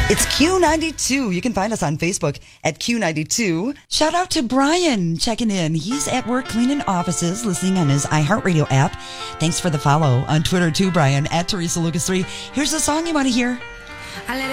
It's Q92. You can find us on Facebook at Q92. Shout out to Brian checking in. He's at work cleaning offices, listening on his iHeartRadio app. Thanks for the follow on Twitter too, Brian, at Teresa Lucas 3. Here's the song you want to hear.